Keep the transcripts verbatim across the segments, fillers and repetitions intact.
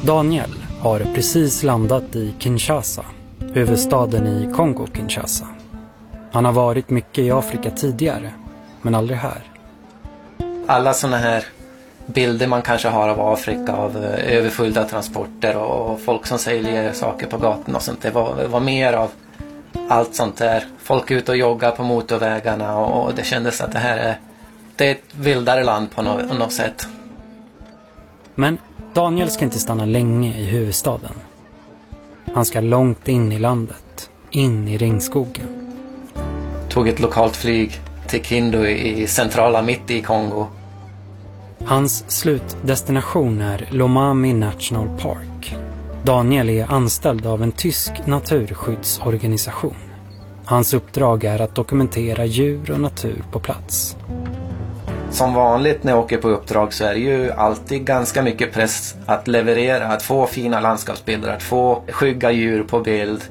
Daniel har precis landat i Kinshasa, huvudstaden i Kongo-Kinshasa. Han har varit mycket i Afrika tidigare, men aldrig här. Alla såna här bilder man kanske har av Afrika, av överfulla transporter och folk som säljer saker på gatan och sånt, det var, det var mer av allt sånt där. Folk ute och joggar på motorvägarna och det kändes att det här är, det är ett vildare land på något, något sätt. Men Daniel ska inte stanna länge i huvudstaden. Han ska långt in i landet, in i regnskogen. Tog ett lokalt flyg till Kindu i centrala mitt i Kongo. Hans slutdestination är Lomami National Park. Daniel är anställd av en tysk naturskyddsorganisation. Hans uppdrag är att dokumentera djur och natur på plats. Som vanligt när jag åker på uppdrag så är det ju alltid ganska mycket press att leverera, att få fina landskapsbilder, att få skygga djur på bild.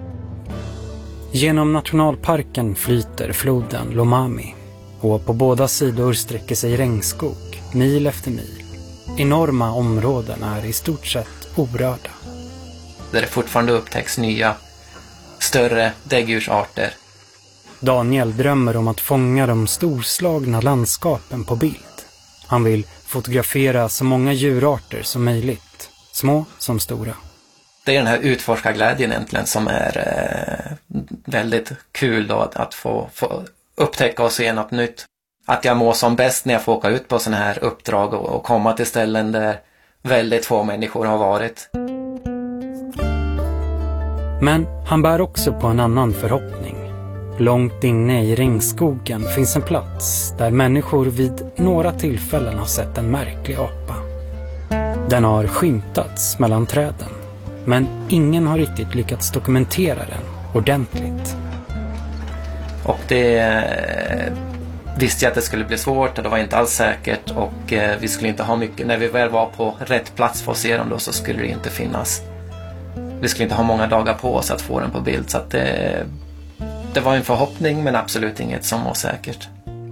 Genom nationalparken flyter floden Lomami och på båda sidor sträcker sig regnskog, mil efter mil. Enorma områden är i stort sett orörda. Där det fortfarande upptäcks nya, större däggdjursarter. Daniel drömmer om att fånga de storslagna landskapen på bild. Han vill fotografera så många djurarter som möjligt, små som stora. Det är den här utforskarglädjen egentligen som är eh, väldigt kul då, att, att få, få upptäcka och se något nytt. Att jag mår som bäst när jag får åka ut på sådana här uppdrag och, och komma till ställen där väldigt få människor har varit. Men han bär också på en annan förhoppning. Långt inne i regnskogen finns en plats där människor vid några tillfällen har sett en märklig apa. Den har skymtats mellan träden, men ingen har riktigt lyckats dokumentera den ordentligt. Och det visste jag att det skulle bli svårt och det var inte alls säkert och vi skulle inte ha mycket. När vi väl var på rätt plats för att se den då så skulle det inte finnas. Vi skulle inte ha många dagar på oss att få den på bild så att det, det var en förhoppning men absolut inget som var säkert.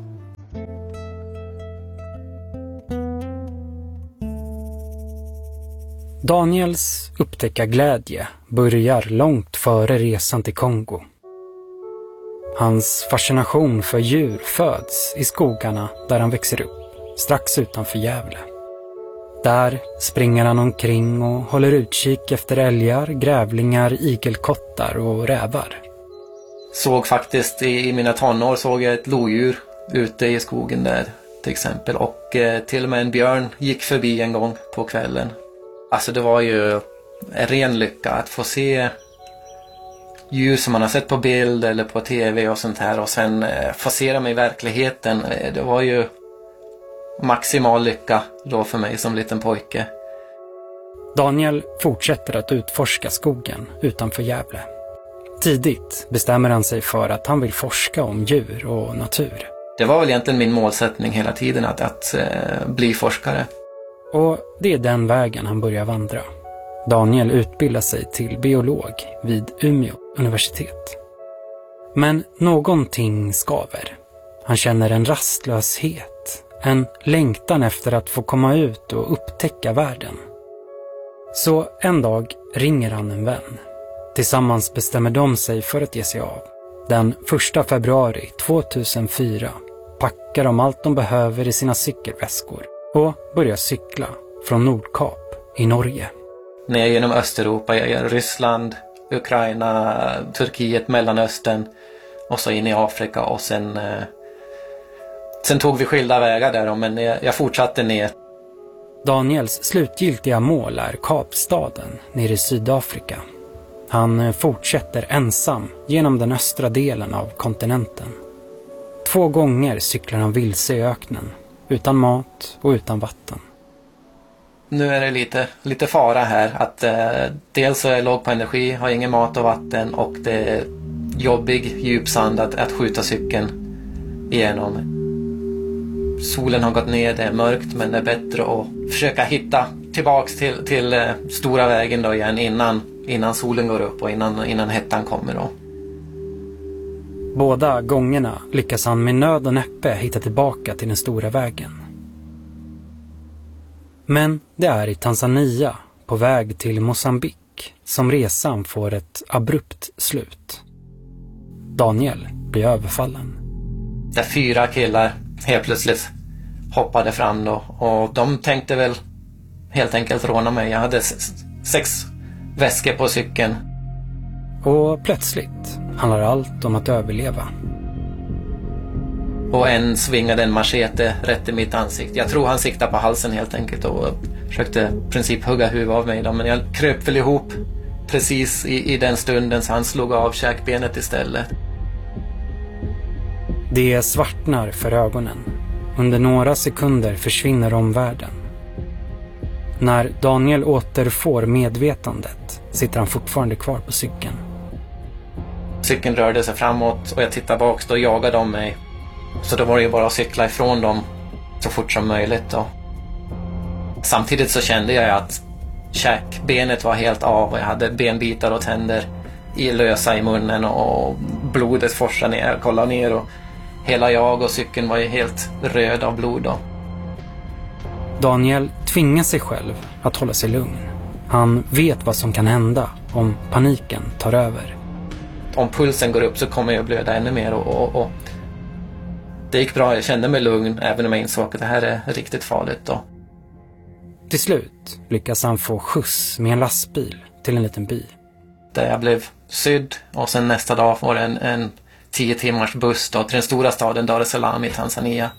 Daniels upptäckarglädje börjar långt före resan till Kongo. Hans fascination för djur föds i skogarna där han växer upp, strax utanför Gävle. Där springer han omkring och håller utkik efter älgar, grävlingar, igelkottar och rävar. Såg faktiskt i mina tonår såg jag ett lodjur ute i skogen där till exempel och eh, till och med en björn gick förbi en gång på kvällen. Alltså det var ju en ren lycka att få se djur som man har sett på bild eller på tv och sånt här och sen eh, få se dem i verkligheten. Det var ju maximal lycka då för mig som liten pojke. Daniel fortsätter att utforska skogen utanför Gävle. Tidigt bestämmer han sig för att han vill forska om djur och natur. Det var väl egentligen min målsättning hela tiden att, att eh, bli forskare. Och det är den vägen han börjar vandra. Daniel utbildar sig till biolog vid Umeå universitet. Men någonting skaver. Han känner en rastlöshet, en längtan efter att få komma ut och upptäcka världen. Så en dag ringer han en vän. Tillsammans bestämmer de sig för att ge sig av. Den första februari tvåtusenfyra packar de allt de behöver i sina cykelväskor och börjar cykla från Nordkap i Norge. Ner genom Östeuropa, Ryssland, Ukraina, Turkiet, Mellanöstern och så in i Afrika och sen, eh, sen tog vi skilda vägar där men jag, jag fortsatte ner. Daniels slutgiltiga mål är Kapstaden nere i Sydafrika. Han fortsätter ensam genom den östra delen av kontinenten. Två gånger cyklar han vilse i öknen, utan mat och utan vatten. Nu är det lite, lite fara här att eh, dels är jag låg på energi, har ingen mat och vatten och det är jobbig djupsand att, att skjuta cykeln igenom. Solen har gått ner, det är mörkt men det är bättre att försöka hitta tillbaks till, till eh, stora vägen då igen innan, innan solen går upp och innan, innan hettan kommer då. Båda gångerna lyckas han med nöd och näppe hitta tillbaka till den stora vägen. Men det är i Tanzania, på väg till Mosambik som resan får ett abrupt slut. Daniel blir överfallen. Där fyra killar helt plötsligt hoppade fram då, och de tänkte väl helt enkelt råna mig. Jag hade sex väskor på cykeln. Och plötsligt handlar allt om att överleva. Och en svingade en machete rätt i mitt ansikte. Jag tror han siktade på halsen helt enkelt och försökte i princip hugga huvudet av mig då. Men jag kröp väl ihop precis i, i den stunden, så han slog av käkbenet istället. Det svartnar för ögonen. Under några sekunder försvinner omvärlden. När Daniel återfår medvetandet sitter han fortfarande kvar på cykeln. Cykeln rörde sig framåt och jag tittade bak, då jagade de mig. Så då var det ju bara att cykla ifrån dem så fort som möjligt då. Samtidigt så kände jag att käkbenet var helt av och jag hade benbitar och tänder i lösa i munnen och blodet forsade ner. Jag kollade ner och hela jag och cykeln var ju helt röd av blod då. Daniel tvingar sig själv att hålla sig lugn. Han vet vad som kan hända om paniken tar över. Om pulsen går upp så kommer jag blöda ännu mer och, och, och det gick bra. Jag kände mig lugn även om jag insåg att det här är riktigt farligt då. Till slut lyckas han få skjuts med en lastbil till en liten by. Där jag blev sydd och sen nästa dag var det en, en tio timmars buss då, till den stora staden Dar es Salaam i Tanzania.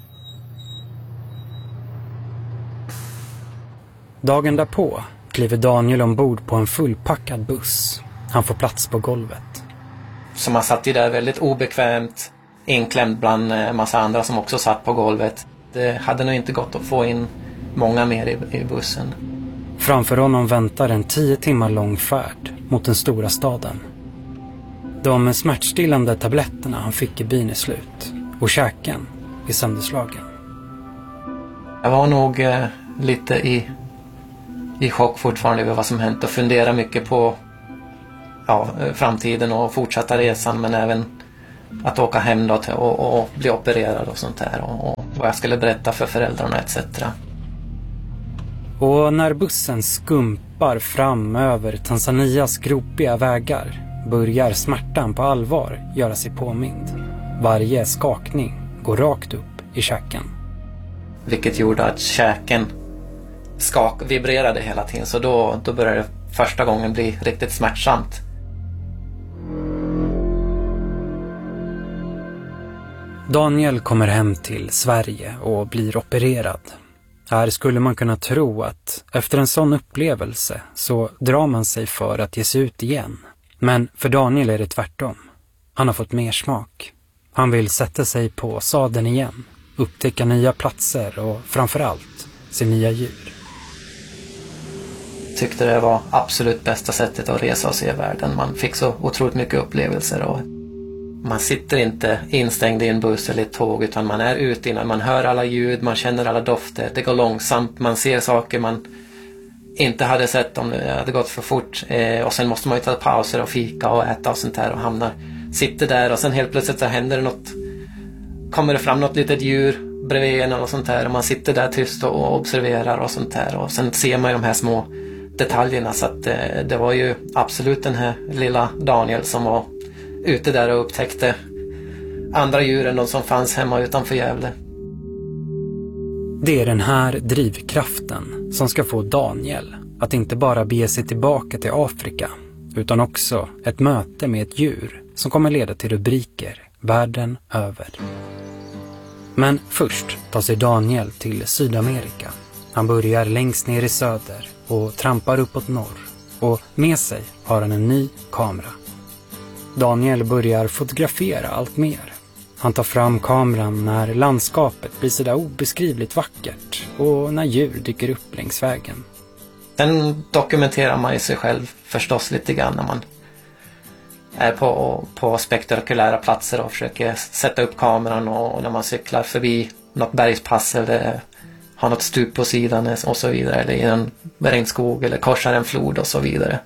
Dagen därpå kliver Daniel ombord på en fullpackad buss. Han får plats på golvet. Så man satt ju där väldigt obekvämt, inklämd bland en massa andra som också satt på golvet. Det hade nog inte gått att få in många mer i, i bussen. Framför honom väntar en tio timmar lång färd mot den stora staden. De smärtstillande tabletterna han fick i byn är slut och käken är sönderslagen. Jag var nog eh, lite i, i chock fortfarande över vad som hänt och funderade mycket på ja, framtiden och fortsätta resan, men även att åka hem då till, och, och bli opererad och sånt där och, och vad jag skulle berätta för föräldrarna et cetera. Och när bussen skumpar fram över Tanzanias gropiga vägar börjar smärtan på allvar göra sig påmind. Varje skakning går rakt upp i käken. Vilket gjorde att käken skak, vibrerade hela tiden, så då, då började det första gången bli riktigt smärtsamt. Daniel kommer hem till Sverige och blir opererad. Här skulle man kunna tro att efter en sån upplevelse så drar man sig för att ge sig ut igen. Men för Daniel är det tvärtom. Han har fått mer smak. Han vill sätta sig på sadeln igen, upptäcka nya platser och framförallt se nya djur. Tyckte det var absolut bästa sättet att resa och se världen. Man fick så otroligt mycket upplevelser och man sitter inte instängd i en buss eller ett tåg, utan man är ute innan. Man hör alla ljud, man känner alla dofter. Det går långsamt, man ser saker man inte hade sett om det hade gått för fort. Eh, och sen måste man ju ta pauser och fika och äta och sånt där och hamnar, sitter där och sen helt plötsligt så händer det något. Kommer det fram något litet djur bredvid en och sånt där och man sitter där tyst och observerar och sånt där. Och sen ser man ju de här små detaljerna, så att eh, det var ju absolut den här lilla Daniel som var ute där och upptäckte andra djur än de som fanns hemma utanför Gävle. Det är den här drivkraften som ska få Daniel att inte bara bege sig tillbaka till Afrika, utan också ett möte med ett djur som kommer leda till rubriker världen över. Men först tar sig Daniel till Sydamerika. Han börjar längst ner i söder och trampar uppåt norr, och med sig har han en ny kamera. Daniel börjar fotografera allt mer. Han tar fram kameran när landskapet blir sådär obeskrivligt vackert och när djur dyker upp längs vägen. Sen dokumenterar man ju sig själv förstås lite grann när man är på, på spektakulära platser och försöker sätta upp kameran, och när man cyklar förbi något bergspass eller har något stup på sidan och så vidare, eller i en regnskog eller korsar en flod och så vidare.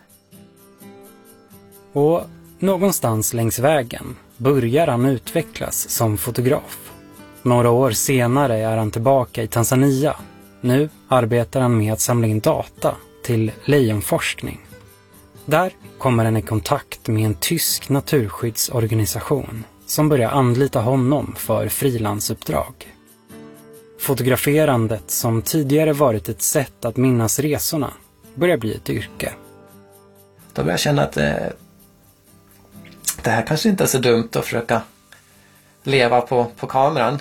Och någonstans längs vägen börjar han utvecklas som fotograf. Några år senare är han tillbaka i Tanzania. Nu arbetar han med att samla in data till lejonforskning. Där kommer han i kontakt med en tysk naturskyddsorganisation som börjar anlita honom för frilansuppdrag. Fotograferandet, som tidigare varit ett sätt att minnas resorna, börjar bli ett yrke. Då börjar jag känna att eh, det här kanske inte är så dumt att försöka leva på, på kameran.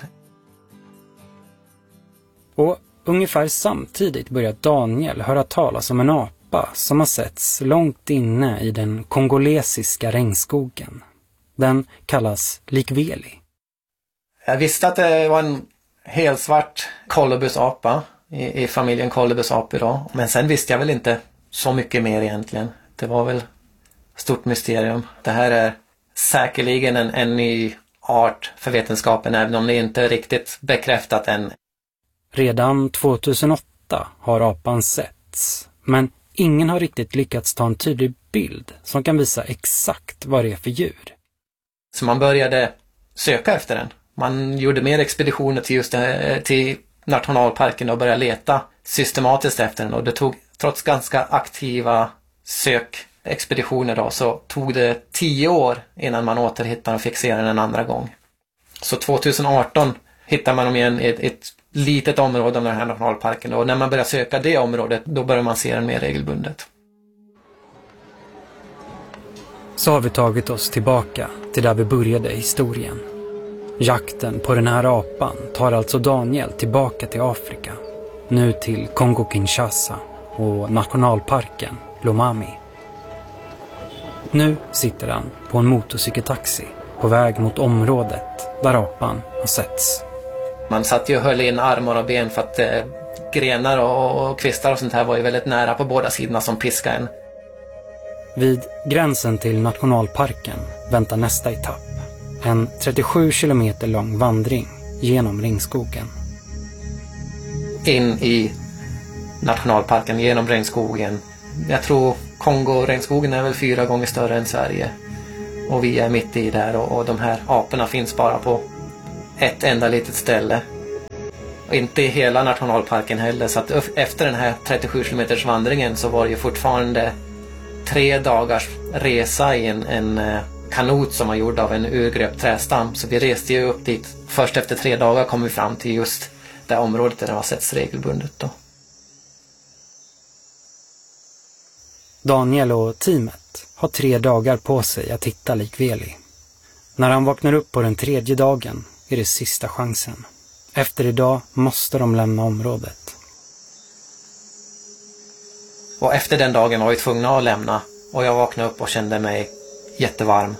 Och ungefär samtidigt börjar Daniel höra talas om en apa som har setts långt inne i den kongolesiska regnskogen. Den kallas likveli. Jag visste att det var en helsvart kolobusapa i, i familjen kolobusapor då. Men sen visste jag väl inte så mycket mer egentligen. Det var väl stort mysterium. Det här är säkerligen en, en ny art för vetenskapen, även om det inte är riktigt bekräftat än. Redan tjugohundraåtta har apan setts, men ingen har riktigt lyckats ta en tydlig bild som kan visa exakt vad det är för djur. Så man började söka efter den. Man gjorde mer expeditioner till just det, till nationalparken och började leta systematiskt efter den. Och det tog, trots ganska aktiva sökexpeditioner då, så tog det tio år innan man återhittade och fick se den en andra gång. Så tjugoarton hittar man dem i en, ett, ett litet område av den här nationalparken. Och när man börjar söka det området, då börjar man se den mer regelbundet. Så har vi tagit oss tillbaka till där vi började historien. Jakten på den här apan tar alltså Daniel tillbaka till Afrika. Nu till Kongo-Kinshasa och nationalparken Lomami. Nu sitter han på en motorcykeltaxi på väg mot området där apan har setts. Man satt ju och höll in armar och ben för att eh, grenar och, och kvistar och sånt här var ju väldigt nära på båda sidorna som piskade en. Vid gränsen till nationalparken väntar nästa etapp. En trettiosju kilometer lång vandring genom regnskogen. In i nationalparken, genom regnskogen. Jag tror Kongo-regnskogen är väl fyra gånger större än Sverige. Och vi är mitt i där och, och de här aporna finns bara på ett enda litet ställe. Och inte i hela nationalparken heller. Så att efter den här trettiosju kilometers vandringen så var det ju fortfarande tre dagars resa i en, en kanot som var gjord av en urgröpt trästam. Så vi reste ju upp dit. Först efter tre dagar kom vi fram till just det området där det har setts regelbundet då. Daniel och teamet har tre dagar på sig att hitta likveli. När han vaknar upp på den tredje dagen är det sista chansen. Efter idag måste de lämna området. Och efter den dagen var vi tvungna att lämna. Och jag vaknade upp och kände mig jättevarm.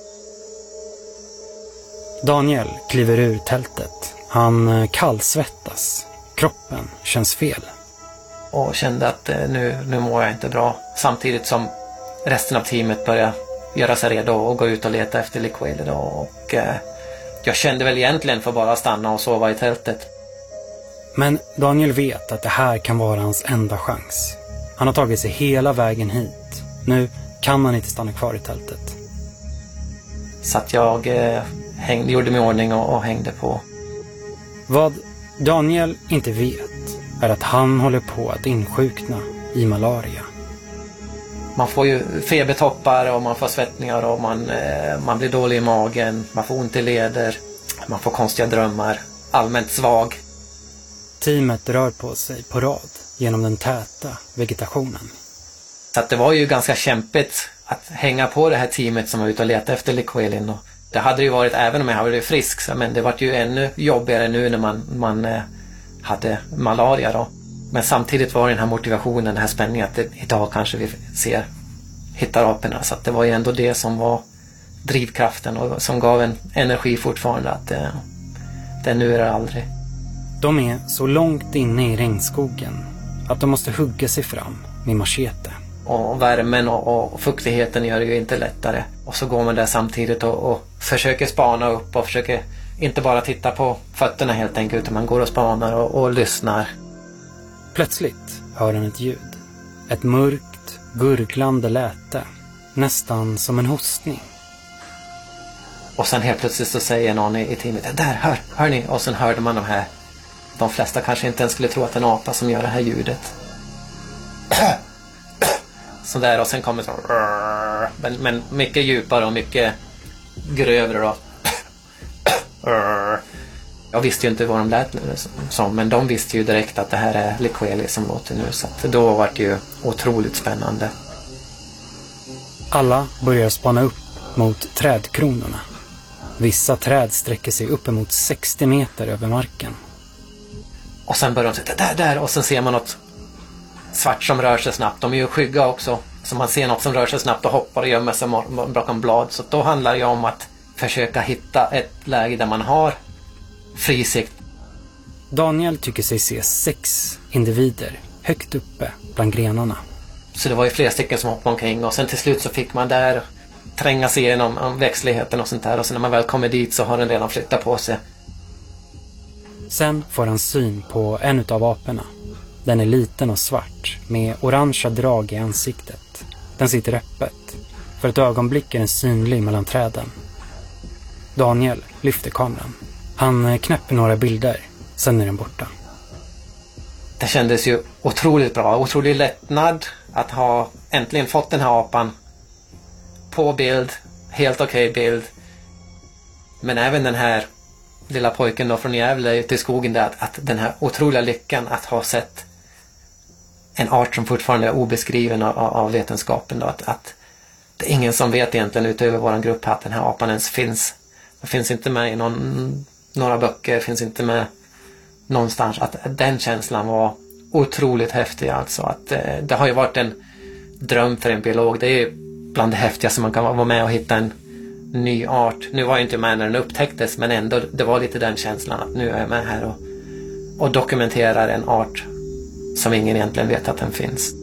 Daniel kliver ur tältet. Han kallsvettas. Kroppen känns fel. Och kände att nu, nu mår jag inte bra. Samtidigt som resten av teamet började göra sig redo och gå ut och leta efter likveli. Och eh, jag kände väl egentligen för bara stanna och sova i tältet. Men Daniel vet att det här kan vara hans enda chans. Han har tagit sig hela vägen hit. Nu kan han inte stanna kvar i tältet. Så att jag eh, hängde, gjorde mig i ordning och, och hängde på. Vad Daniel inte vet är att han håller på att insjukna i malaria. Man får ju febertoppar och man får svettningar och man, eh, man blir dålig i magen. Man får ont i leder. Man får konstiga drömmar. Allmänt svag. Teamet rör på sig på rad genom den täta vegetationen. Så att det var ju ganska kämpigt att hänga på det här teamet som var ute och letade efter likvelin. Och det hade ju varit, även om jag hade varit frisk, men det var ju ännu jobbigare nu när man, man eh, hade malaria då. Men samtidigt var den här motivationen, den här spänningen att det, idag kanske vi ser, hittar aporna. Så att det var ju ändå det som var drivkraften och som gav en energi fortfarande att eh, det nu är det aldrig. De är så långt inne i regnskogen att de måste hugga sig fram med machete. Och värmen och, och fuktigheten gör det ju inte lättare. Och så går man där samtidigt och, och försöker spana upp och försöker inte bara titta på fötterna helt enkelt, utan man går och spanar och, och lyssnar. Plötsligt hör han ett ljud. Ett mörkt, gurglande läte. Nästan som en hostning. Och sen helt plötsligt så säger någon i, i teamet, där, hör, hör ni? Och sen hörde man de här, de flesta kanske inte ens skulle tro att det är en apa som gör det här ljudet. sådär och sen kommer så men, men mycket djupare och mycket grövre då. Jag visste ju inte vad de lät som, men de visste ju direkt att det här är Liqueli som låter nu, så att då var det ju otroligt spännande. Alla börjar spana upp mot trädkronorna. Vissa träd sträcker sig uppemot sextio meter över marken. Och sen börjar de säga där, där, och sen ser man något svart som rör sig snabbt. De är ju skygga också, så man ser något som rör sig snabbt och hoppar och gömmer sig bakom blad. Så då handlar det om att försöka hitta ett läge där man har fri sikt. Daniel tycker sig se sex individer högt uppe bland grenarna. Så det var ju flera stycken som hoppade omkring, och sen till slut så fick man där tränga sig igenom om växtligheten och sånt där, och sen när man väl kommer dit så har den redan flyttat på sig. Sen får han syn på en av aporna. Den är liten och svart med orangea drag i ansiktet. Den sitter öppet. För ett ögonblick är den synlig mellan träden. Daniel lyfter kameran. Han knäpper några bilder, sen är den borta. Det kändes ju otroligt bra, otroligt lättnad att ha äntligen fått den här apan på bild, helt okej okay bild. Men även den här lilla pojken då från Gävle ute i skogen där, att, att den här otroliga lyckan att ha sett en art som fortfarande är obeskriven av, av vetenskapen då, att, att det är ingen som vet egentligen utöver vår grupp att den här apan ens finns. Det finns inte med i någon, några böcker, finns inte med någonstans. Att den känslan var otroligt häftig alltså. Att, eh, det har ju varit en dröm för en biolog. Det är ju bland det häftigaste man kan vara med och hitta en ny art. Nu var jag inte med när den upptäcktes, men ändå det var lite den känslan att nu är jag med här och, och dokumenterar en art som ingen egentligen vet att den finns.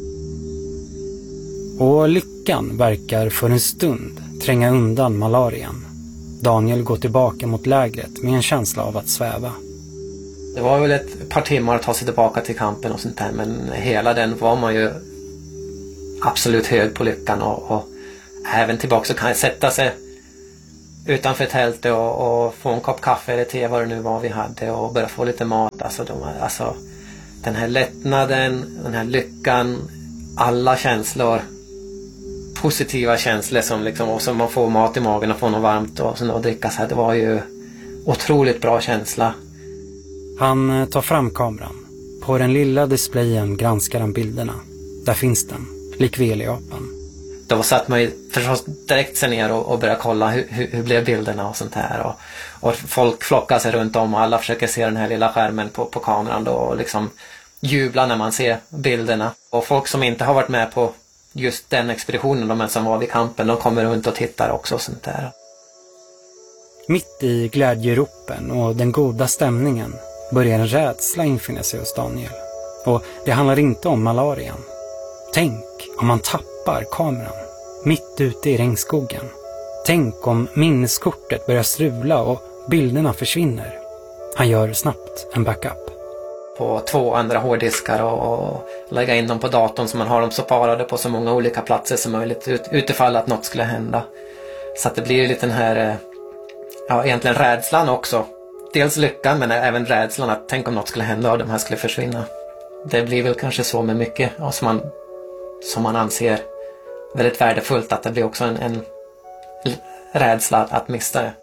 Och lyckan verkar för en stund tränga undan malarian. Daniel går tillbaka mot lägret med en känsla av att sväva. Det var väl ett par timmar att ta sig tillbaka till kampen och sånt där, men hela den var man ju absolut hög på lyckan, och, och även tillbaka så kan jag sätta sig utanför tältet och, och få en kopp kaffe eller te, vad det nu var vi hade, och börja få lite mat. Alltså, de, alltså den här lättnaden, den här lyckan, alla känslor, positiva känslor som liksom, och så man får mat i magen och får något varmt och så att dricka så här, det var ju otroligt bra känsla. Han tar fram kameran. På den lilla displayen granskar han bilderna. Där finns den, Liqueli-apan. Då satt man ju förstås direkt sig ner och, och började kolla hur, hur, hur blev bilderna och sånt här. Och, och folk flockar sig runt om och alla försöker se den här lilla skärmen på, på kameran då, och liksom jubla när man ser bilderna. Och folk som inte har varit med på just den expeditionen, de som var vid kampen, de kommer runt och tittar också och sånt där. Mitt i glädjeropen och den goda stämningen börjar en rädsla infinna sig hos Daniel. Och det handlar inte om malarian. Tänk om man tappar kameran mitt ute i regnskogen. Tänk om minneskortet börjar strula och bilderna försvinner. Han gör snabbt en backup. På två andra hårddiskar och, och lägga in dem på datorn så man har dem så parade på så många olika platser som möjligt ut, utifall att något skulle hända. Så att det blir lite den här, ja egentligen rädslan också. Dels lyckan men även rädslan att tänk om något skulle hända och de här skulle försvinna. Det blir väl kanske så med mycket ja, som, man, som man anser väldigt värdefullt, att det blir också en, en rädsla att missa det.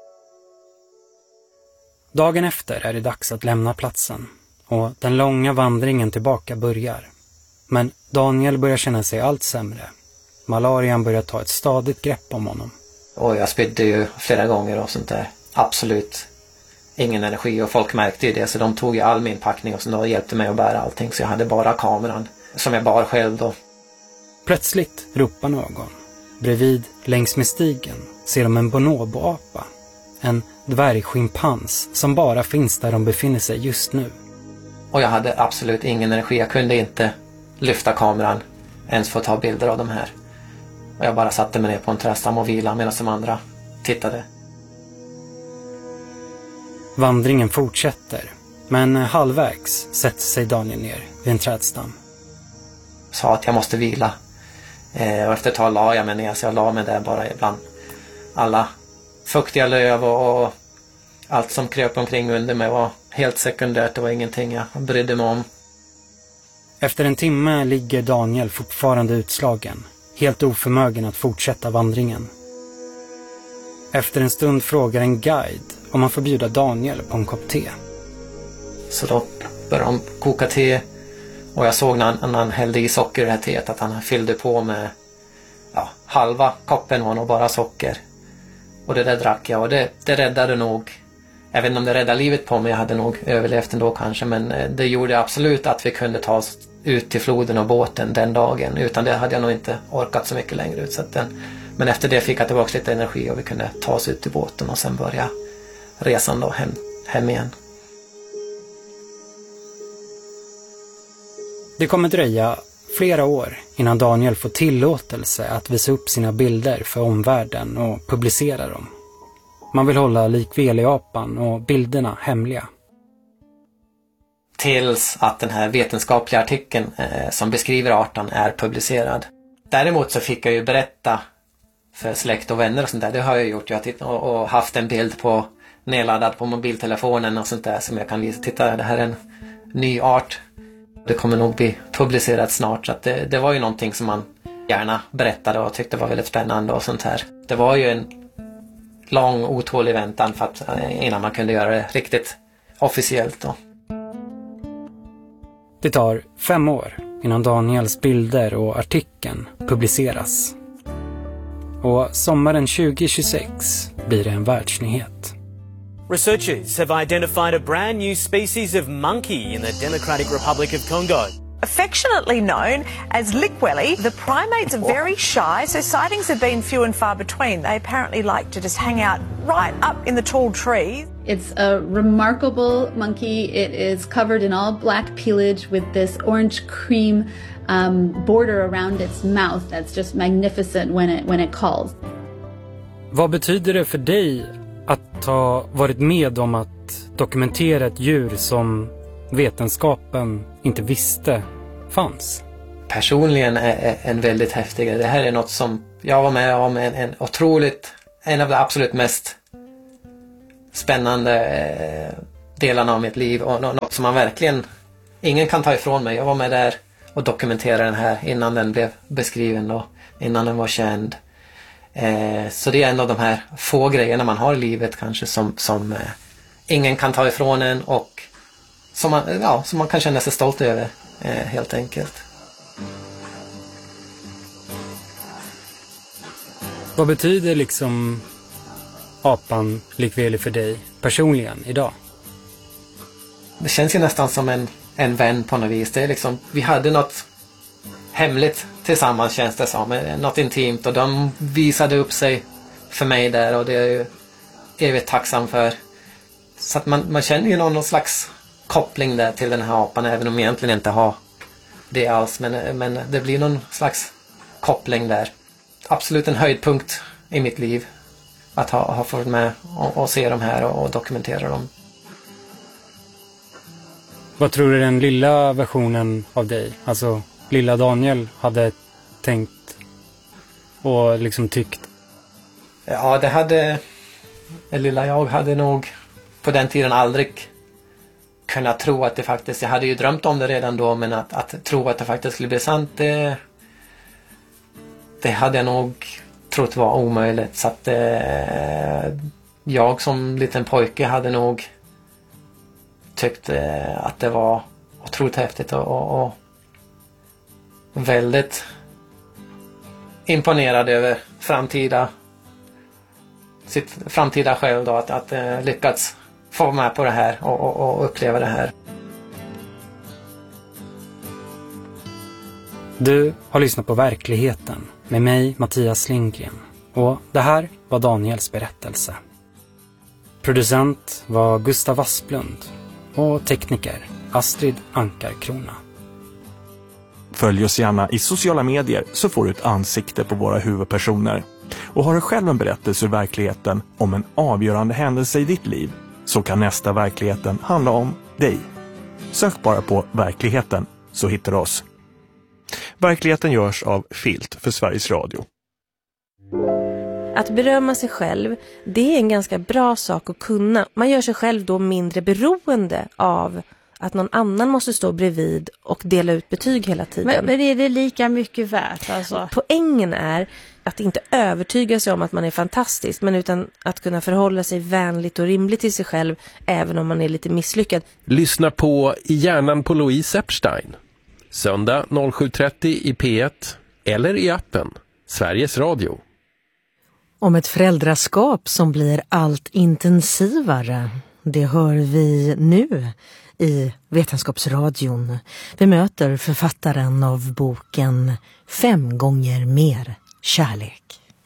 Dagen efter är det dags att lämna platsen och den långa vandringen tillbaka börjar. Men Daniel börjar känna sig allt sämre. Malarian börjar ta ett stadigt grepp om honom. Och jag spydde ju flera gånger och sånt där. Absolut ingen energi, och folk märkte ju det, så de tog ju all min packning och så då hjälpte mig att bära allting, så jag hade bara kameran som jag bar själv då. Plötsligt ropar någon. Bredvid längs med stigen ser de en bonobo-apa. En dvärgschimpans som bara finns där de befinner sig just nu. Och jag hade absolut ingen energi. Jag kunde inte lyfta kameran ens för att ta bilder av de här. Och jag bara satte mig ner på en trädstam och vila medan de andra tittade. Vandringen fortsätter, men halvvägs sätter sig Daniel ner vid en trädstam. Sa att jag måste vila. Eh, och efter ett tag la jag mig ner, så jag la mig där bara ibland. Alla fuktiga löv och, och allt som kröp omkring under mig var helt sekundärt. Det var ingenting jag brydde mig om. Efter en timme ligger Daniel fortfarande utslagen, helt oförmögen att fortsätta vandringen. Efter en stund frågar en guide om man får bjuda Daniel på en kopp te. Så då började de koka te och jag såg när han, när han hällde i socker i det här teet att han fyllde på med ja, halva koppen var nog bara socker. Och det där drack jag och det, det räddade nog, jag vet inte om det räddade livet på mig, jag hade nog överlevt ändå kanske, men det gjorde absolut att vi kunde ta oss ut till floden och båten den dagen. Utan det hade jag nog inte orkat så mycket längre ut. Så att den, men efter det fick jag tillbaka lite energi och vi kunde ta oss ut till båten och sen börja resan då hem, hem igen. Det kommer dröja flera år innan Daniel får tillåtelse att visa upp sina bilder för omvärlden och publicera dem. Man vill hålla likveliapan och bilderna hemliga. Tills att den här vetenskapliga artikeln eh, som beskriver arten är publicerad. Däremot så fick jag ju berätta för släkt och vänner och sånt där. Det har jag gjort. Jag har titt- och, och haft en bild på nedladdad på mobiltelefonen och sånt där som jag kan visa. Titta, det här är en ny art. Det kommer nog bli publicerat snart. Så att det, det var ju någonting som man gärna berättade och tyckte var väldigt spännande och sånt här. Det var ju en lång otålig väntan för att, innan man kunde göra det riktigt officiellt då. Det tar fem år innan Daniels bilder och artikeln publiceras. Och sommaren tjugo tjugosex blir det en världsnyhet. Researchers have identified a brand new species of monkey in the Democratic Republic of Congo. Affectionately known as Likweli, the primates are very shy, so sightings have been few and far between. They apparently like to just hang out right up in the tall trees. It's a remarkable monkey. It is covered in all black pelage with this orange cream um, border around its mouth that's just magnificent when it, when it calls. Vad betyder det för dig att ha varit med om att dokumentera ett djur som vetenskapen inte visste fanns? Personligen är en väldigt häftig. Det här är något som jag var med om en, en otroligt, en av de absolut mest spännande eh, delarna av mitt liv och något som man verkligen ingen kan ta ifrån mig. Jag var med där och dokumenterade den här innan den blev beskriven och innan den var känd. Eh, så det är en av de här få grejerna man har i livet kanske som, som eh, ingen kan ta ifrån en och som man, ja, som man kan känna sig stolt över eh, helt enkelt. Vad betyder liksom apan Likweli för dig personligen idag? Det känns ju nästan som en, en vän på något vis. Det är liksom, vi hade något hemligt tillsammans känns det som. Något intimt och de visade upp sig för mig där och det är ju evigt tacksam för. Så att man, man känner ju någon, någon slags koppling där till den här apan även om jag egentligen inte har det alls. Men, men det blir någon slags koppling där. Absolut en höjdpunkt i mitt liv att ha, ha fått med och, och se de här och, och dokumentera dem. Vad tror du den lilla versionen av dig, alltså lilla Daniel, hade tänkt och liksom tyckt? Ja, det hade det lilla jag hade nog på den tiden aldrig kunnat tro att det faktiskt, jag hade ju drömt om det redan då, men att, att tro att det faktiskt skulle bli sant, det, det hade jag nog trott var omöjligt. Så att eh, jag som liten pojke hade nog tyckt eh, att det var otroligt häftigt och, och, och väldigt imponerad över framtida sitt framtida själv då, att, att eh, lyckats få med på det här och, och, och uppleva det här. Du har lyssnat på Verkligheten med mig, Mattias Lindgren. Och det här var Daniels berättelse. Producent var Gustav Asplund och tekniker Astrid Ankarkrona. Följ oss gärna i sociala medier så får du ett ansikte på våra huvudpersoner. Och har du själv en berättelse ur verkligheten om en avgörande händelse i ditt liv så kan nästa Verkligheten handla om dig. Sök bara på Verkligheten så hittar du oss. Verkligheten görs av Filt för Sveriges Radio. Att berömma sig själv, det är en ganska bra sak att kunna. Man gör sig själv då mindre beroende av att någon annan måste stå bredvid och dela ut betyg hela tiden. Men, men är det lika mycket värt alltså? Poängen är att inte övertyga sig om att man är fantastisk, men utan att kunna förhålla sig vänligt och rimligt till sig själv även om man är lite misslyckad. Lyssna på I hjärnan på Louise Epstein. Söndag sju trettio i P ett eller i appen Sveriges Radio. Om ett föräldraskap som blir allt intensivare. Det hör vi nu i Vetenskapsradion. Vi möter författaren av boken Fem gånger mer kärlek.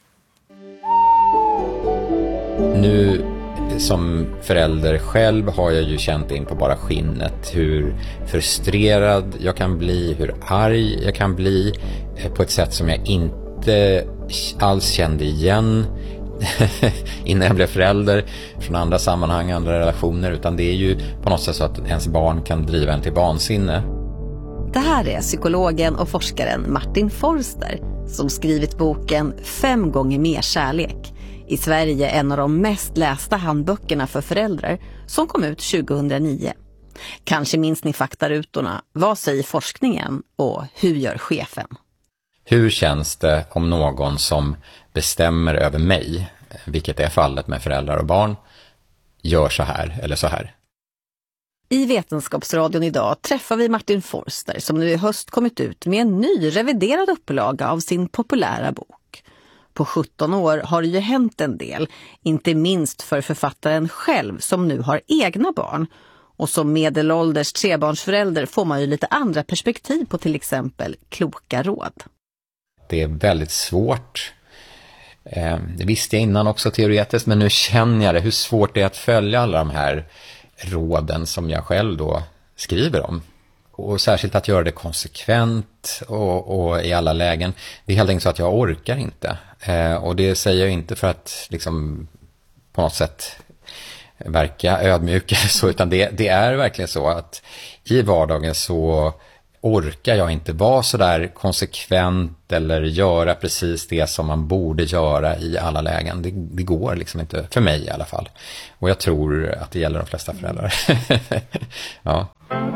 Nu som förälder själv har jag ju känt in på bara skinnet hur frustrerad jag kan bli, hur arg jag kan bli på ett sätt som jag inte alls kände igen innan jag blev förälder från andra sammanhang, andra relationer, utan det är ju på något sätt så att ens barn kan driva en till vansinne. Det här är psykologen och forskaren Martin Forster som skrivit boken Fem gånger mer kärlek. I Sverige en av de mest lästa handböckerna för föräldrar som kom ut tjugohundranio. Kanske minns ni faktarutorna. Vad säger forskningen och hur gör chefen? Hur känns det om någon som bestämmer över mig, vilket är fallet med föräldrar och barn, gör så här eller så här? I Vetenskapsradion idag träffar vi Martin Forster som nu i höst kommit ut med en ny reviderad upplaga av sin populära bok. På sjutton år har det ju hänt en del, inte minst för författaren själv som nu har egna barn. Och som medelålders trebarnsförälder får man ju lite andra perspektiv på till exempel kloka råd. Det är väldigt svårt. Det visste jag innan också teoretiskt, men nu känner jag det, hur svårt det är att följa alla de här råden som jag själv då skriver om. Och särskilt att göra det konsekvent och, och i alla lägen. Det är helt enkelt så att jag orkar inte. Och det säger jag inte för att liksom på något sätt verka ödmjuk eller så, utan det, det är verkligen så att i vardagen så orkar jag inte vara så där konsekvent eller göra precis det som man borde göra i alla lägen. Det, det går liksom inte, för mig i alla fall. Och jag tror att det gäller de flesta föräldrar. Ja.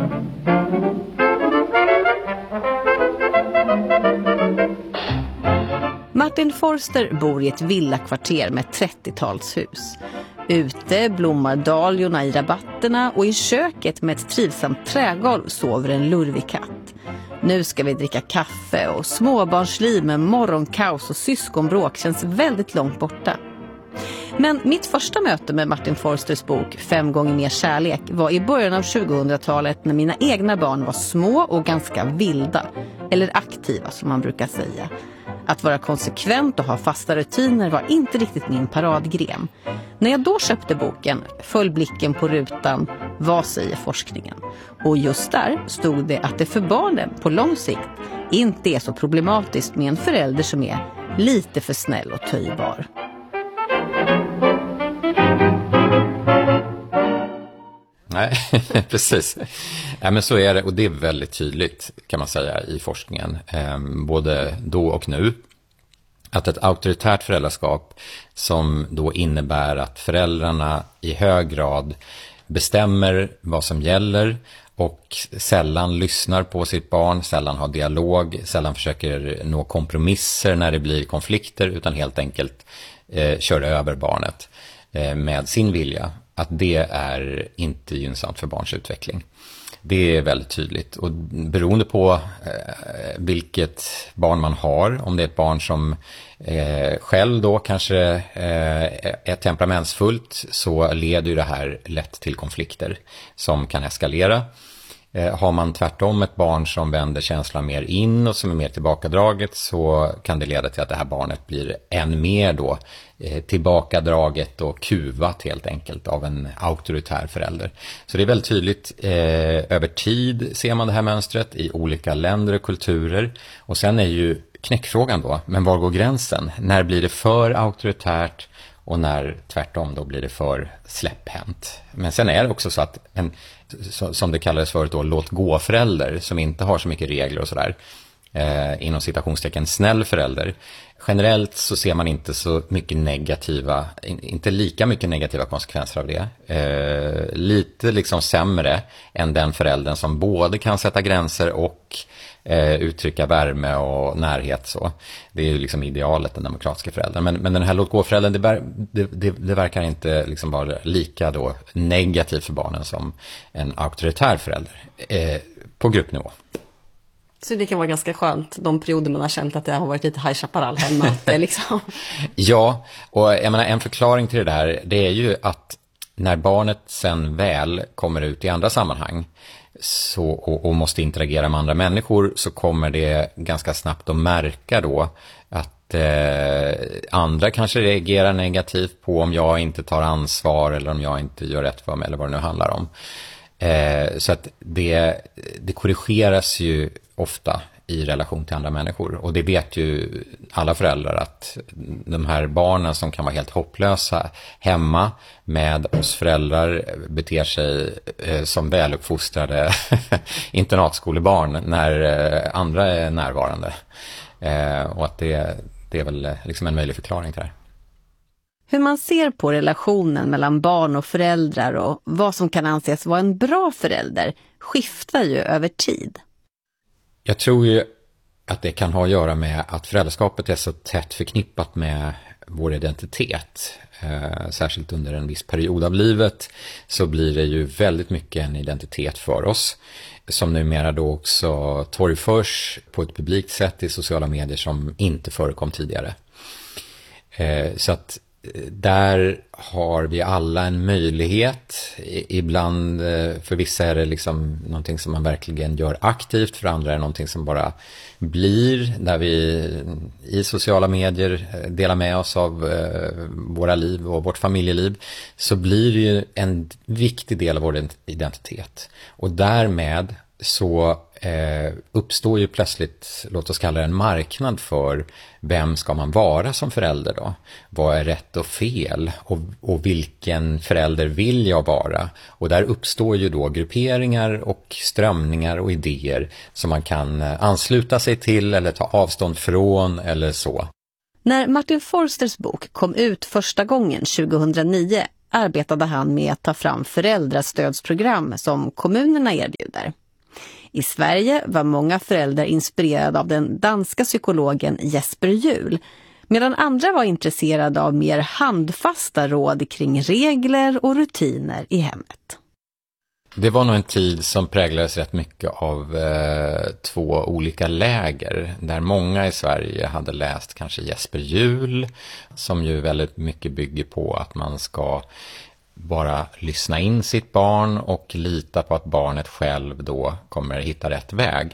Martin Forster bor i ett villakvarter med trettiotalshus. Ute blommar daljorna i rabatterna och i köket med ett trivsamt trägolv sover en lurvig katt. Nu ska vi dricka kaffe och småbarnsliv med morgonkaos och syskonbråk känns väldigt långt borta. Men mitt första möte med Martin Forsters bok Fem gånger mer kärlek var i början av tjugohundratalet när mina egna barn var små och ganska vilda, eller aktiva som man brukar säga. Att vara konsekvent och ha fasta rutiner var inte riktigt min paradgren. När jag då köpte boken föll blicken på rutan Vad säger forskningen? Och just där stod det att det för barnen på lång sikt inte är så problematiskt med en förälder som är lite för snäll och töjbar. Nej, precis. Ja, men så är det, och det är väldigt tydligt kan man säga i forskningen, eh, både då och nu, att ett auktoritärt föräldraskap som då innebär att föräldrarna i hög grad bestämmer vad som gäller och sällan lyssnar på sitt barn, sällan har dialog, sällan försöker nå kompromisser när det blir konflikter, utan helt enkelt eh, kör över barnet eh, med sin vilja. Att det är inte gynnsamt för barns utveckling. Det är väldigt tydligt. Och beroende på eh, vilket barn man har, om det är ett barn som eh, själv då kanske eh, är temperamentsfullt, så leder ju det här lätt till konflikter som kan eskalera. Eh, har man tvärtom ett barn som vänder känslan mer in och som är mer tillbakadraget, så kan det leda till att det här barnet blir än mer då eh, tillbakadraget och kuvat helt enkelt av en auktoritär förälder. Så det är väldigt tydligt, eh, över tid ser man det här mönstret i olika länder och kulturer. Och sen är ju knäckfrågan då, men var går gränsen? När blir det för auktoritärt? Och när tvärtom då blir det för släpphänt. Men sen är det också så att en, som det kallades förut då, låt gå förälder som inte har så mycket regler och sådär, eh, inom citationstecken snäll förälder. Generellt så ser man inte så mycket negativa, inte lika mycket negativa konsekvenser av det. Eh, lite liksom sämre än den föräldern som både kan sätta gränser och eh, uttrycka värme och närhet. Så. Det är ju liksom idealet, den demokratiska föräldern. Men, men den här låt-gå-föräldern, det, det, det, det verkar inte liksom vara lika då negativt för barnen som en auktoritär förälder eh, på gruppnivå. Så det kan vara ganska skönt de perioder man har känt att det har varit lite High Chaparral hemma. Det liksom. Ja, och jag menar, en förklaring till det där, det är ju att när barnet sen väl kommer ut i andra sammanhang så, och, och måste interagera med andra människor, så kommer det ganska snabbt att märka då att eh, andra kanske reagerar negativt på om jag inte tar ansvar eller om jag inte gör rätt för mig eller vad det nu handlar om. Eh, så att det, det korrigeras ju ofta i relation till andra människor. Och det vet ju alla föräldrar, att de här barnen som kan vara helt hopplösa hemma med oss föräldrar beter sig eh, som väluppfostrade internatskolebarn när eh, andra är närvarande. Eh, och att det, det är väl liksom en möjlig förklaring till det här. Hur man ser på relationen mellan barn och föräldrar och vad som kan anses vara en bra förälder skiftar ju över tid. Jag tror ju att det kan ha att göra med att föräldraskapet är så tätt förknippat med vår identitet. Eh, särskilt under en viss period av livet så blir det ju väldigt mycket en identitet för oss, som numera då också torgförs på ett publikt sätt i sociala medier som inte förekom tidigare. Eh, så att där har vi alla en möjlighet. Ibland, för vissa är det liksom någonting som man verkligen gör aktivt, för andra är det någonting som bara blir, där vi i sociala medier delar med oss av våra liv och vårt familjeliv, så blir det ju en viktig del av vår identitet. Och därmed så eh, uppstår ju plötsligt, låt oss kalla det en marknad för vem ska man vara som förälder då? Vad är rätt och fel? Och, och vilken förälder vill jag vara? Och där uppstår ju då grupperingar och strömningar och idéer som man kan ansluta sig till eller ta avstånd från eller så. När Martin Forsters bok kom ut första gången tjugohundranio arbetade han med att ta fram föräldrastödsprogram som kommunerna erbjuder. I Sverige var många föräldrar inspirerade av den danska psykologen Jesper Juhl, medan andra var intresserade av mer handfasta råd kring regler och rutiner i hemmet. Det var nog en tid som präglades rätt mycket av eh, två olika läger, där många i Sverige hade läst kanske Jesper Juhl, som ju väldigt mycket bygger på att man ska bara lyssna in sitt barn och lita på att barnet själv då kommer hitta rätt väg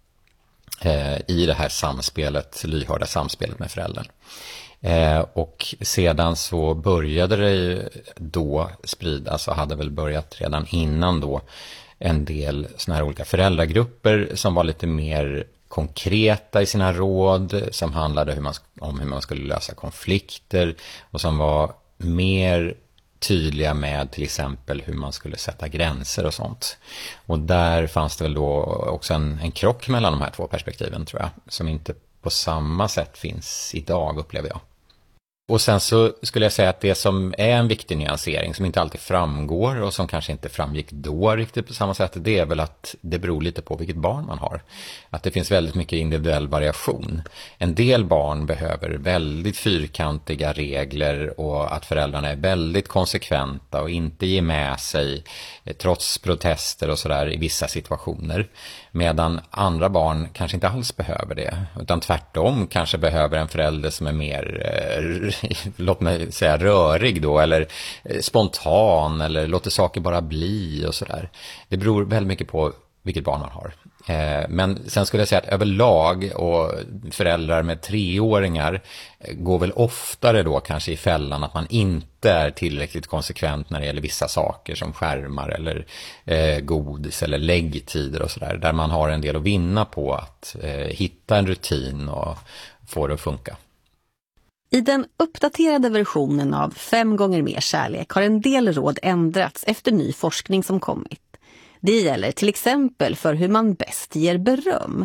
eh, i det här samspelet, lyhörda samspelet med föräldern. Eh, och sedan så började det ju då spridas, och hade väl börjat redan innan då, en del såna här olika föräldragrupper som var lite mer konkreta i sina råd, som handlade hur man, om hur man skulle lösa konflikter, och som var mer tydliga med till exempel hur man skulle sätta gränser och sånt. Och där fanns det väl då också en, en krock mellan de här två perspektiven, tror jag, som inte på samma sätt finns idag, upplever jag. Och sen så skulle jag säga att det som är en viktig nyansering som inte alltid framgår och som kanske inte framgick då riktigt på samma sätt, det är väl att det beror lite på vilket barn man har. Att det finns väldigt mycket individuell variation. En del barn behöver väldigt fyrkantiga regler och att föräldrarna är väldigt konsekventa och inte ger med sig trots protester och sådär i vissa situationer. Medan andra barn kanske inte alls behöver det, utan tvärtom kanske behöver en förälder som är mer, eh, låt mig säga rörig då, eller eh, spontan, eller låter saker bara bli och sådär. Det beror väldigt mycket på vilket barn man har. Eh, men sen skulle jag säga att överlag, och föräldrar med treåringar går väl oftare då kanske i fällan att man inte är tillräckligt konsekvent när det gäller vissa saker som skärmar eller eh, godis eller läggtider och sådär, där man har en del att vinna på att eh, hitta en rutin och få det att funka. I den uppdaterade versionen av Fem gånger mer kärlek har en del råd ändrats efter ny forskning som kommit. Det gäller till exempel för hur man bäst ger beröm.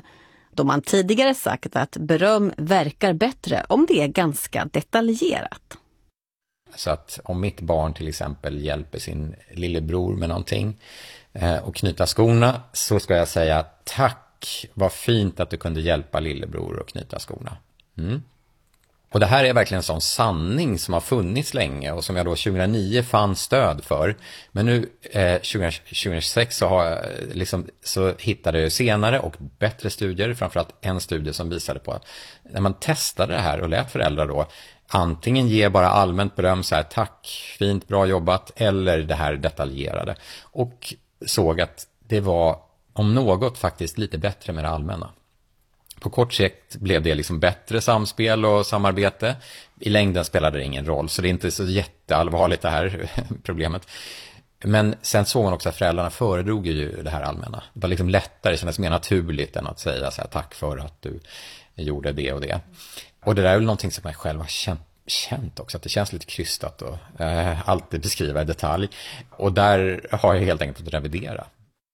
då man tidigare sagt att beröm verkar bättre om det är ganska detaljerat. Så att om mitt barn till exempel hjälper sin lillebror med någonting eh, och knyta skorna, så ska jag säga tack, vad fint att du kunde hjälpa lillebror att knyta skorna. Mm. Och det här är verkligen en sån sanning som har funnits länge och som jag då tjugohundranio fann stöd för. Men nu eh, tjugo tjugosex så, har jag, liksom, så hittade jag senare och bättre studier, framförallt en studie som visade på att när man testade det här och lät föräldrar då antingen ge bara allmänt beröm så här tack, fint, bra jobbat, eller det här detaljerade. Och såg att det var om något faktiskt lite bättre med det allmänna. På kort sikt blev det liksom bättre samspel och samarbete. I längden spelade det ingen roll, så det är inte så jätteallvarligt det här problemet. Men sen såg man också att föräldrarna föredrog ju det här allmänna. Det var liksom lättare, kändes mer naturligt än att säga så här, tack för att du gjorde det och det. Och det där är väl någonting som jag själv har känt, känt också, att det känns lite krystat och eh, alltid beskriva i detalj. Och där har jag helt enkelt fått revidera.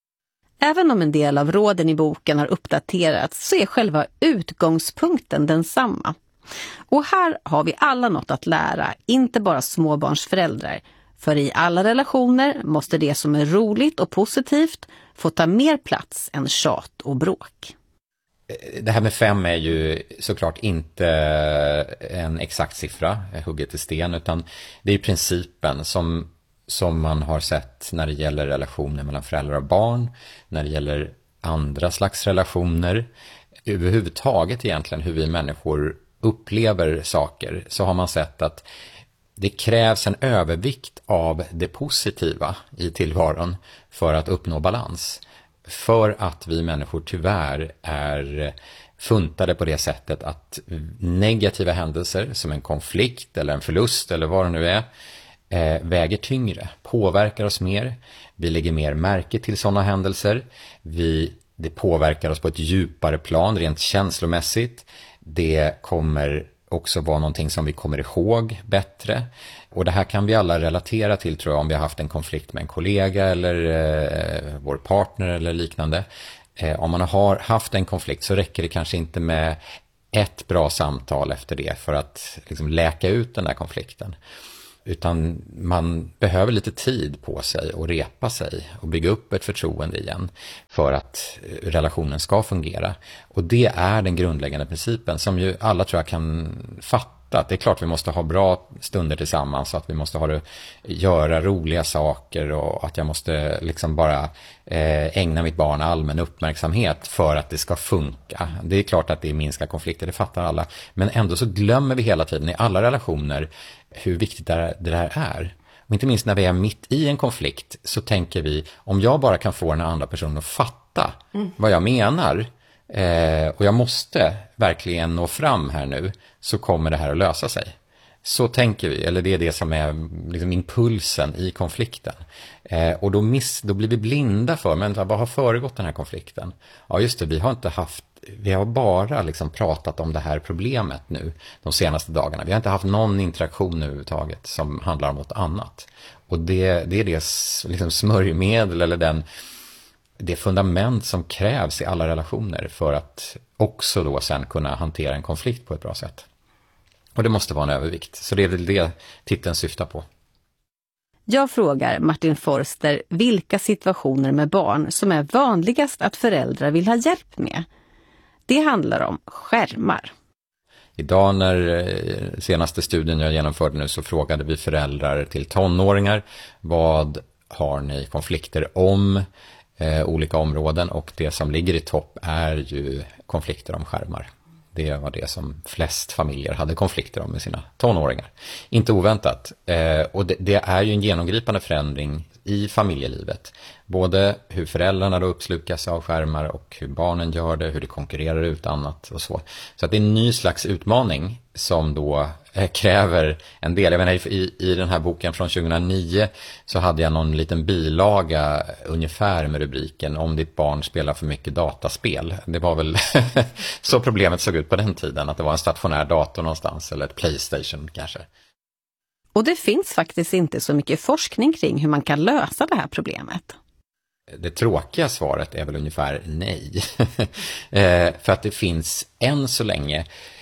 Även om en del av råden i boken har uppdaterats så är själva utgångspunkten densamma. Och här har vi alla något att lära, inte bara småbarnsföräldrar. För i alla relationer måste det som är roligt och positivt få ta mer plats än tjat och bråk. Det här med fem är ju såklart inte en exakt siffra, hugget i sten, utan det är principen som, som man har sett när det gäller relationer mellan föräldrar och barn, när det gäller andra slags relationer, överhuvudtaget egentligen hur vi människor upplever saker, så har man sett att det krävs en övervikt av det positiva i tillvaron för att uppnå balans. För att vi människor tyvärr är funtade på det sättet att negativa händelser som en konflikt eller en förlust eller vad det nu är eh, väger tyngre, påverkar oss mer. Vi lägger mer märke till sådana händelser. Vi, det påverkar oss på ett djupare plan rent känslomässigt. Det kommer också vara någonting som vi kommer ihåg bättre. Och det här kan vi alla relatera till, tror jag, om vi har haft en konflikt med en kollega eller eh, vår partner eller liknande. Eh, om man har haft en konflikt så räcker det kanske inte med ett bra samtal efter det för att liksom läka ut den där konflikten. Utan man behöver lite tid på sig och repa sig och bygga upp ett förtroende igen för att relationen ska fungera. Och det är den grundläggande principen som ju alla, tror jag, kan fatta. Det är klart vi måste ha bra stunder tillsammans, att vi måste ha det, göra roliga saker och att jag måste liksom bara eh, ägna mitt barn allmän uppmärksamhet för att det ska funka. Det är klart att det minskar konflikter, det fattar alla. Men ändå så glömmer vi hela tiden i alla relationer hur viktigt det där är. Och inte minst när vi är mitt i en konflikt så tänker vi, om jag bara kan få den andra personen att fatta mm. vad jag menar eh, och jag måste verkligen nå fram här nu, så kommer det här att lösa sig. Så tänker vi, eller det är det som är liksom impulsen i konflikten. Eh, och då, miss, då blir vi blinda för, men vad har föregått den här konflikten? Ja just det, vi har inte haft, vi har bara liksom pratat om det här problemet nu de senaste dagarna. Vi har inte haft någon interaktion överhuvudtaget som handlar om något annat. Och det, det är det liksom smörjmedel eller den, det fundament som krävs i alla relationer för att också då sen kunna hantera en konflikt på ett bra sätt. Och det måste vara en övervikt. Så det är väl det titeln syftar på. Jag frågar Martin Forster vilka situationer med barn som är vanligast att föräldrar vill ha hjälp med. Det handlar om skärmar. Idag när senaste studien jag genomförde nu så frågade vi föräldrar till tonåringar vad har ni konflikter om eh, olika områden, och det som ligger i topp är ju konflikter om skärmar. Det var det som flest familjer hade konflikter om med sina tonåringar. Inte oväntat. Eh, och det, det är ju en genomgripande förändring i familjelivet. Både hur föräldrarna då uppslukas av skärmar och hur barnen gör det, hur det konkurrerar ut annat och så. Så att det är en ny slags utmaning som då eh, kräver en del. Jag menar, i, i den här boken från tjugohundranio så hade jag någon liten bilaga ungefär med rubriken om ditt barn spelar för mycket dataspel. Det var väl så problemet såg ut på den tiden, att det var en stationär dator någonstans eller ett PlayStation kanske. Och det finns faktiskt inte så mycket forskning kring hur man kan lösa det här problemet. Det tråkiga svaret är väl ungefär nej. eh, för att det finns än så länge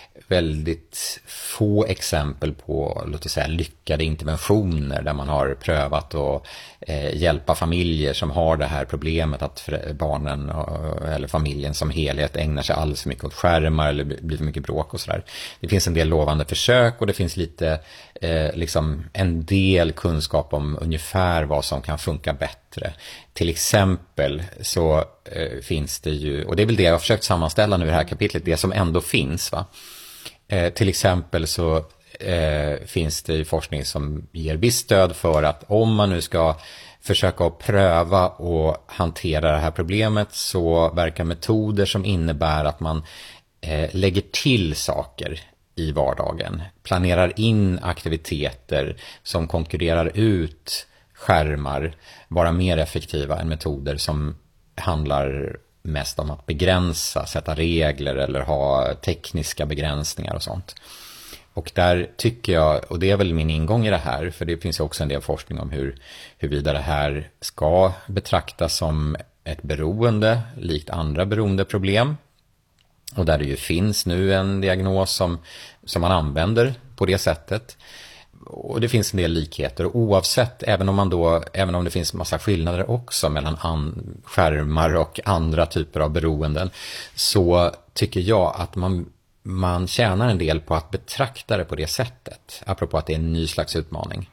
väldigt få exempel på, låt oss säga, lyckade interventioner där man har prövat att eh, hjälpa familjer som har det här problemet att barnen eller familjen som helhet ägnar sig alldeles för mycket åt skärmar eller blir för mycket bråk och sådär. Det finns en del lovande försök och det finns lite eh, liksom en del kunskap om ungefär vad som kan funka bättre. Till exempel så eh, finns det ju, och det är väl det jag har försökt sammanställa nu i det här kapitlet, det som ändå finns, va? Eh, till exempel så eh, finns det forskning som ger visst stöd för att om man nu ska försöka att pröva och hantera det här problemet så verkar metoder som innebär att man eh, lägger till saker i vardagen, planerar in aktiviteter som konkurrerar ut skärmar, vara mer effektiva än metoder som handlar mest om att begränsa, sätta regler eller ha tekniska begränsningar och sånt. Och där tycker jag, och det är väl min ingång i det här, för det finns också en del forskning om hur, huruvida det här ska betraktas som ett beroende, likt andra beroendeproblem. Och där det ju finns nu en diagnos som, som man använder på det sättet. Och det finns en del likheter, och oavsett, även om man då, även om det finns massa skillnader också mellan an, skärmar och andra typer av beroenden, så tycker jag att man, man tjänar en del på att betrakta det på det sättet, apropå att det är en ny slags utmaning.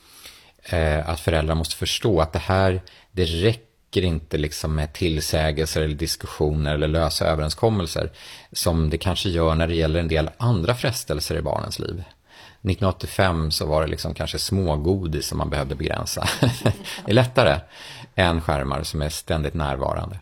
Eh, att föräldrar måste förstå att det här, det räcker inte liksom med tillsägelser eller diskussioner eller lösa överenskommelser som det kanske gör när det gäller en del andra frestelser i barnens liv. nittonhundraåttiofem så var det liksom kanske smågodis som man behövde begränsa. Det är lättare än skärmar som är ständigt närvarande.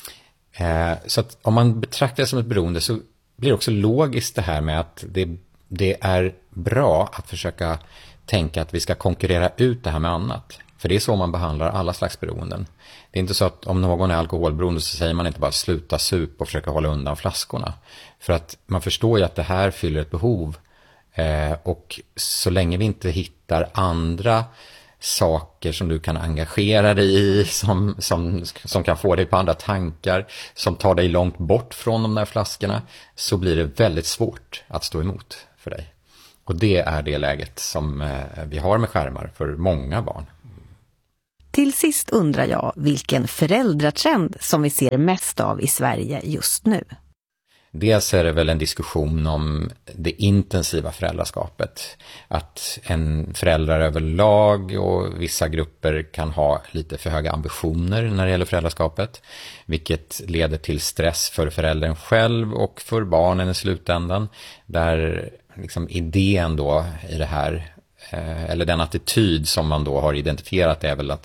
Eh, så att om man betraktar det som ett beroende så blir det också logiskt det här med att det, det är bra att försöka tänka att vi ska konkurrera ut det här med annat. För det är så man behandlar alla slags beroenden. Det är inte så att om någon är alkoholberoende så säger man inte bara sluta sup och försöka hålla undan flaskorna. För att man förstår ju att det här fyller ett behov. Eh, och så länge vi inte hittar andra saker som du kan engagera dig i, som, som, som kan få dig på andra tankar, som tar dig långt bort från de där flaskorna, så blir det väldigt svårt att stå emot för dig. Och det är det läget som eh, vi har med skärmar för många barn. Till sist undrar jag vilken föräldratrend som vi ser mest av i Sverige just nu. Dels är det väl en diskussion om det intensiva föräldraskapet. Att en föräldrar överlag och vissa grupper kan ha lite för höga ambitioner när det gäller föräldraskapet. Vilket leder till stress för föräldern själv och för barnen i slutändan. Där liksom idén då i det här, eller den attityd som man då har identifierat, är väl att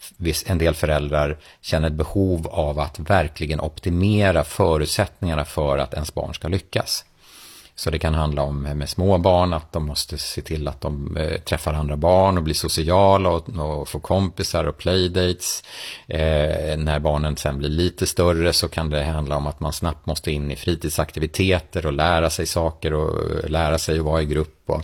en del föräldrar känner ett behov av att verkligen optimera förutsättningarna för att ens barn ska lyckas. Så det kan handla om med små barn att de måste se till att de eh, träffar andra barn och blir sociala och, och får kompisar och playdates. Eh, när barnen sen blir lite större så kan det handla om att man snabbt måste in i fritidsaktiviteter och lära sig saker och lära sig att vara i grupp. Och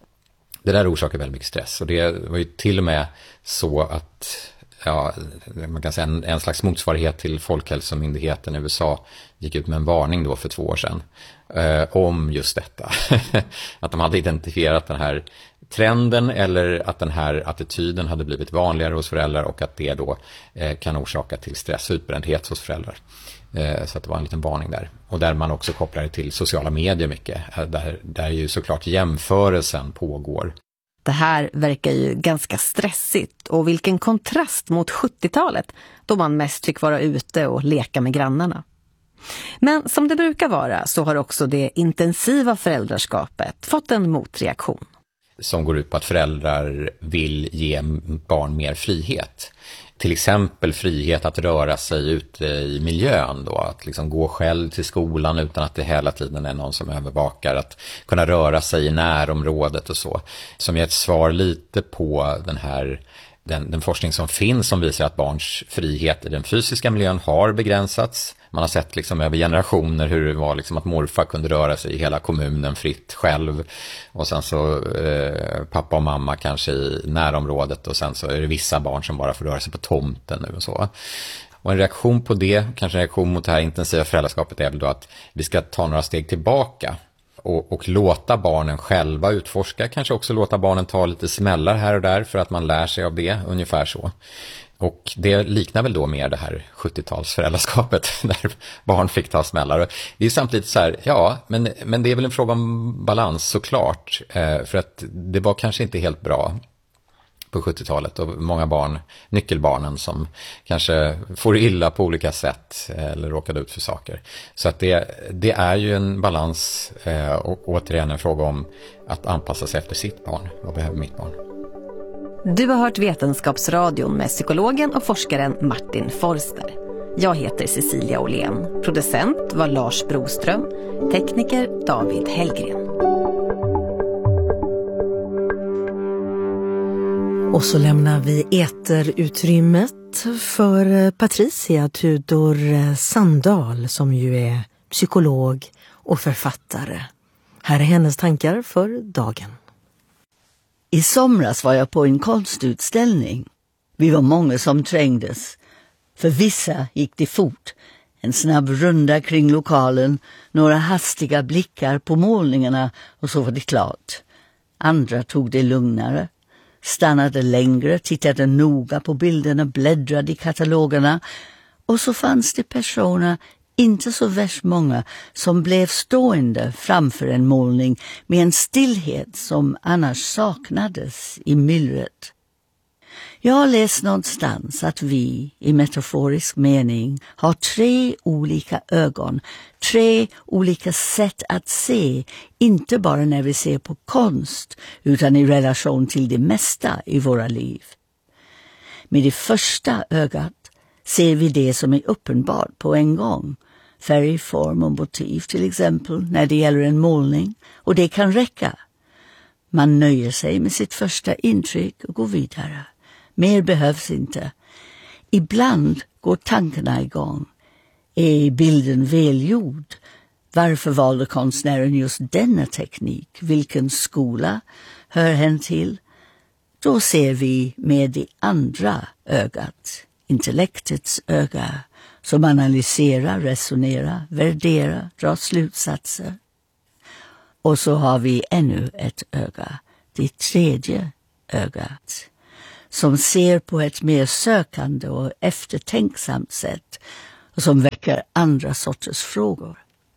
det där orsakar väldigt mycket stress, och det var ju till och med så att ja, man kan säga en, en slags motsvarighet till Folkhälsomyndigheten i U S A gick ut med en varning då för två år sedan eh, om just detta. Att de hade identifierat den här trenden, eller att den här attityden hade blivit vanligare hos föräldrar, och att det då eh, kan orsaka till stress och utbrändhet hos föräldrar. Eh, så att det var en liten varning där. Och där man också kopplar det till sociala medier mycket. Där, där ju såklart jämförelsen pågår. Det här verkar ju ganska stressigt, och vilken kontrast mot sjuttiotalet då man mest fick vara ute och leka med grannarna. Men som det brukar vara så har också det intensiva föräldraskapet fått en motreaktion. Som går ut på att föräldrar vill ge barn mer frihet. Till exempel frihet att röra sig ute i miljön då, att liksom gå själv till skolan utan att det hela tiden är någon som övervakar, att kunna röra sig i närområdet och så. Som är ett svar lite på den här den, den forskning som finns som visar att barns frihet i den fysiska miljön har begränsats Man har sett liksom över generationer hur det var liksom att morfar kunde röra sig i hela kommunen fritt själv. Och sen så eh, pappa och mamma kanske i närområdet, och sen så är det vissa barn som bara får röra sig på tomten nu och så. Och en reaktion på det, kanske en reaktion mot det här intensiva föräldraskapet, är väl då att vi ska ta några steg tillbaka och, och låta barnen själva utforska, kanske också låta barnen ta lite smällar här och där för att man lär sig av det, ungefär så. Och det liknar väl då mer det här sjuttiotalsföräldraskapet där barn fick ta smällar. Och det är samtidigt så här, ja, men, men det är väl en fråga om balans såklart, eh, för att det var kanske inte helt bra på sjuttiotalet, och många barn, nyckelbarnen, som kanske får illa på olika sätt eller råkade ut för saker. Så att det, det är ju en balans eh, och återigen en fråga om att anpassa sig efter sitt barn. Vad behöver mitt barn? Du har hört Vetenskapsradion med psykologen och forskaren Martin Forster. Jag heter Cecilia Åhlén. Producent var Lars Broström. Tekniker David Hellgren. Och så lämnar vi eterutrymmet för Patricia Tudor Sandahl, som ju är psykolog och författare. Här är hennes tankar för dagen. I somras var jag på en konstutställning. Vi var många som trängdes. För vissa gick det fort. En snabb runda kring lokalen, några hastiga blickar på målningarna och så var det klart. Andra tog det lugnare. Stannade längre, tittade noga på bilderna, bläddrade i katalogerna. Och så fanns det personer, inte så värst många, som blev stående framför en målning med en stillhet som annars saknades i myllret. Jag har läst någonstans att vi, i metaforisk mening, har tre olika ögon, tre olika sätt att se, inte bara när vi ser på konst, utan i relation till det mesta i våra liv. Med det första ögat ser vi det som är uppenbart på en gång. Färg, form och motiv till exempel när det gäller en målning, och det kan räcka. Man nöjer sig med sitt första intryck och går vidare. Mer behövs inte. Ibland går tankarna igång. Är bilden välgjord? Varför valde konstnären just denna teknik? Vilken skola hör hen till? Då ser vi med det andra ögat, intellektets öga, som analyserar, resonerar, värderar, drar slutsatser. Och så har vi ännu ett öga, det tredje ögat, som ser på ett mer sökande och eftertänksamt sätt och som väcker andra sorters frågor.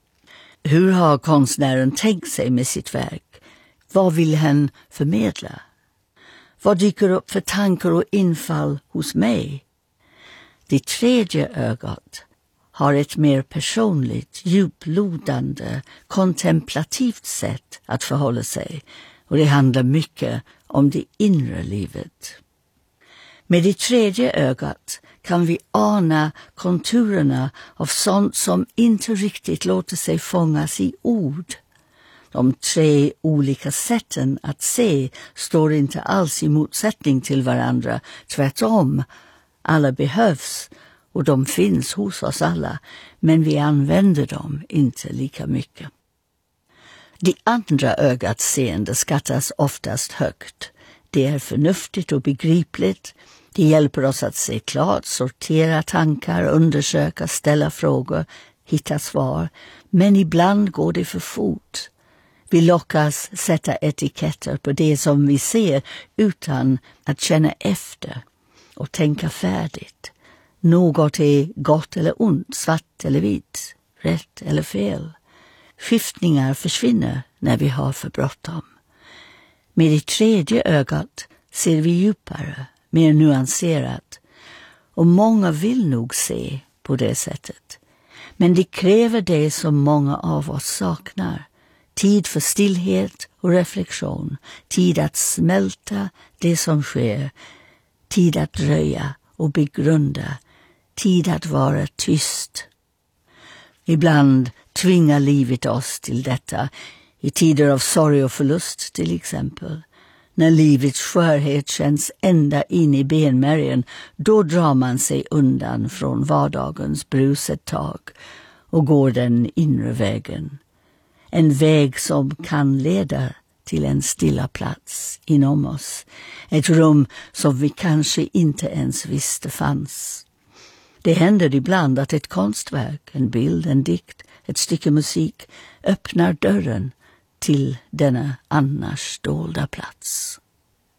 Hur har konstnären tänkt sig med sitt verk? Vad vill han förmedla? Vad dyker upp för tankar och infall hos mig? Det tredje ögat har ett mer personligt, djuplodande, kontemplativt sätt att förhålla sig, och det handlar mycket om det inre livet. Med det tredje ögat kan vi ana konturerna av sånt som inte riktigt låter sig fångas i ord. De tre olika sätten att se står inte alls i motsättning till varandra. Tvärtom, alla behövs och de finns hos oss alla, men vi använder dem inte lika mycket. Det andra ögats seende skattas oftast högt. Det är förnuftigt och begripligt. Det hjälper oss att se klart, sortera tankar, undersöka, ställa frågor, hitta svar. Men ibland går det för fort. Vi lockas sätta etiketter på det som vi ser utan att känna efter och tänka färdigt. Något är gott eller ont, svart eller vitt, rätt eller fel. Skiftningar försvinner när vi har för bråttom. Med det tredje ögat ser vi djupare, mer nuanserat. Och många vill nog se på det sättet. Men det kräver det som många av oss saknar. Tid för stillhet och reflektion. Tid att smälta det som sker. Tid att dröja och begrunda. Tid att vara tyst. Ibland tvingar livet oss till detta. I tider av sorg och förlust till exempel. När livets skörhet känns ända in i benmärgen, då drar man sig undan från vardagens bruset tag och går den inre vägen. En väg som kan leda till en stilla plats inom oss. Ett rum som vi kanske inte ens visste fanns. Det händer ibland att ett konstverk, en bild, en dikt, ett stycke musik öppnar dörren till denna annars dolda plats.